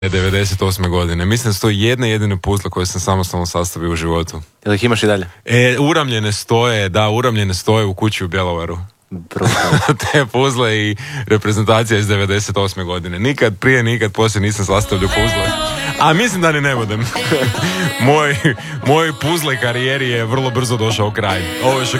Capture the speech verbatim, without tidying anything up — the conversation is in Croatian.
devedeset osme godine. Mislim da su to jedne jedine puzzle koje sam samostalno sastavio u životu. Jel ih imaš i dalje? E, uramljene stoje, da, uramljene stoje u kući u Bjelovaru. Te puzzle i reprezentacija iz devedeset osme godine. Nikad prije, nikad poslije nisam sastavljao puzzle. A mislim da ni ne budem. moj, moj puzzle karijeri je vrlo brzo došao kraj. Ovo je